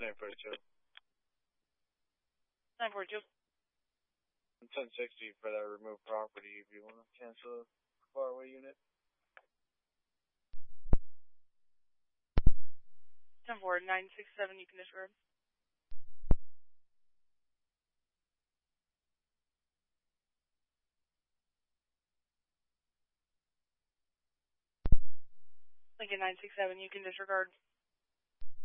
942. 942. 1060 for that removed property if you want to cancel the faraway unit. 10-4, 967, you can disregard. Lincoln 967, you can disregard.